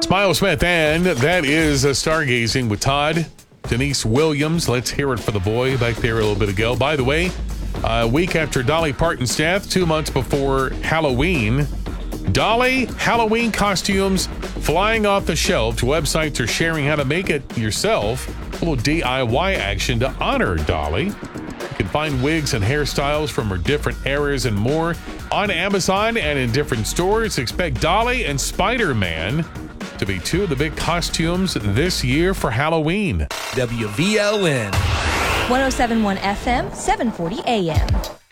Smile Smith, and that is Stargazing with Todd. Denise Williams, let's hear it for the boy back there a little bit ago. By the way, a week after Dolly Parton's death, 2 months before Halloween, Dolly Halloween costumes flying off the shelves. Websites are sharing how to make it yourself. A little DIY action to honor Dolly. You can find wigs and hairstyles from her different eras and more on Amazon and in different stores. Expect Dolly and Spider-Man to be two of the big costumes this year for Halloween. WVLN 107.1 FM, 740 AM.